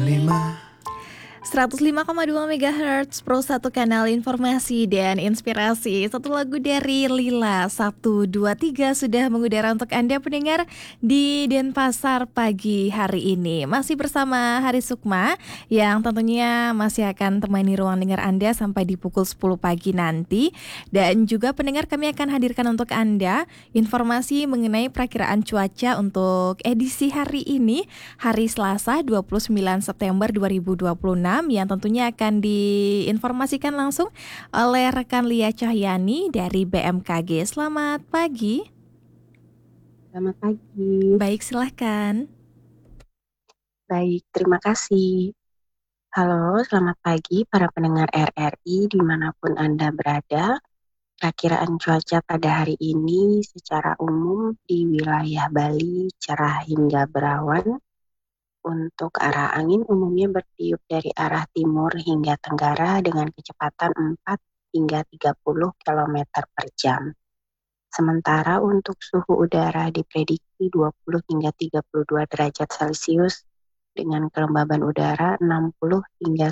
105,2 MHz Pro 1 kanal informasi dan inspirasi. Satu lagu dari Lila 123 sudah mengudara untuk Anda pendengar di Denpasar pagi hari ini. Masih bersama Hari Sukma yang tentunya masih akan temani ruang dengar Anda sampai di pukul 10 pagi nanti. Dan juga pendengar, kami akan hadirkan untuk Anda informasi mengenai perakiraan cuaca untuk edisi hari ini, hari Selasa 29 September 2026, yang tentunya akan diinformasikan langsung oleh rekan Lia Cahyani dari BMKG. Selamat pagi. Selamat pagi. Baik, silahkan. Baik, terima kasih. Halo, selamat pagi para pendengar RRI dimanapun Anda berada. Perakiraan cuaca pada hari ini secara umum di wilayah Bali cerah hingga berawan. Untuk arah angin umumnya bertiup dari arah timur hingga tenggara dengan kecepatan 4 hingga 30 km per jam. Sementara untuk suhu udara diprediksi 20 hingga 32 derajat Celcius dengan kelembaban udara 60 hingga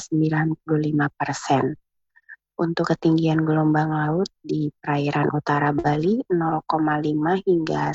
95%. Untuk ketinggian gelombang laut di perairan utara Bali 0,5 hingga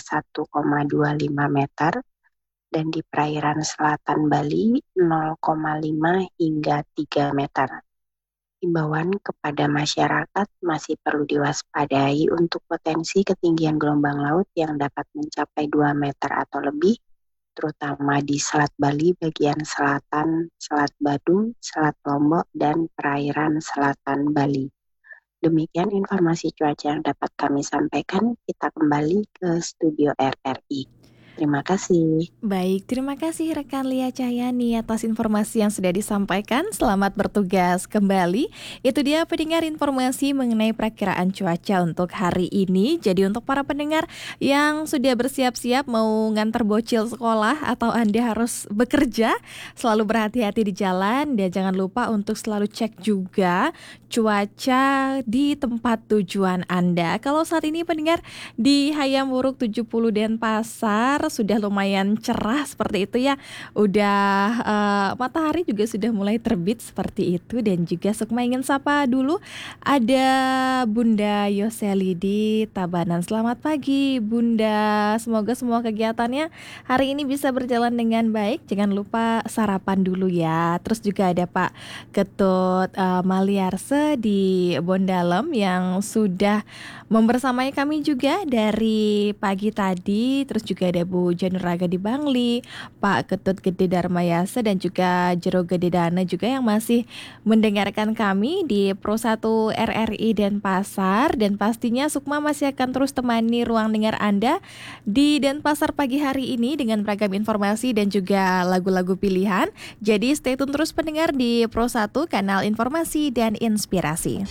1,25 meter. Dan di perairan selatan Bali 0,5 hingga 3 meter. Himbauan kepada masyarakat masih perlu diwaspadai untuk potensi ketinggian gelombang laut yang dapat mencapai 2 meter atau lebih, terutama di Selat Bali bagian selatan, Selat Badung, Selat Lombok, dan perairan selatan Bali. Demikian informasi cuaca yang dapat kami sampaikan. Kita kembali ke studio RRI. Terima kasih. Baik, terima kasih rekan Lia Cahyani atas informasi yang sudah disampaikan. Selamat bertugas kembali. Itu dia pendengar informasi mengenai perakiraan cuaca untuk hari ini. Jadi untuk para pendengar yang sudah bersiap-siap mau ngantar bocil sekolah atau Anda harus bekerja, selalu berhati-hati di jalan dan jangan lupa untuk selalu cek juga cuaca di tempat tujuan Anda. Kalau saat ini pendengar di Hayam Wuruk 70 Denpasar sudah lumayan cerah seperti itu ya. Udah matahari juga sudah mulai terbit seperti itu. Dan juga Sukma ingin sapa dulu ada Bunda Yoseli di Tabanan. Selamat pagi Bunda, semoga semua kegiatannya hari ini bisa berjalan dengan baik. Jangan lupa sarapan dulu ya. Terus juga ada Pak Ketut Maliarse di Bondalem yang sudah membersamai kami juga dari pagi tadi. Terus juga ada Bu Januraga di Bangli, Pak Ketut Gede Darmayasa dan juga Jero Gede Dana juga yang masih mendengarkan kami di Pro 1 RRI Denpasar. Dan pastinya Sukma masih akan terus temani ruang dengar Anda di Denpasar pagi hari ini dengan beragam informasi dan juga lagu-lagu pilihan. Jadi stay tune terus pendengar di Pro 1 kanal informasi dan inspirasi.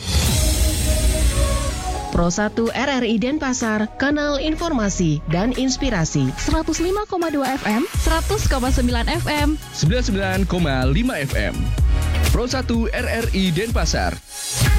Pro 1 RRI Denpasar, kanal informasi dan inspirasi. 105,2 FM, 100,9 FM, 99,5 FM. Pro 1 RRI Denpasar.